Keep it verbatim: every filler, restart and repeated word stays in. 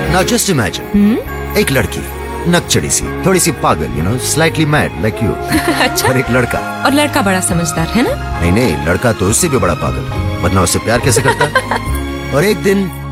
Now just imagine, एक लड़की नकचड़ी सी, थोड़ी सी पागल, you know, slightly mad like you. अच्छा। और एक लड़का, और लड़का बड़ा समझदार है ना? नहीं नहीं, लड़का तो उससे भी बड़ा पागल, वरना उससे प्यार कैसे करता? और एक दिन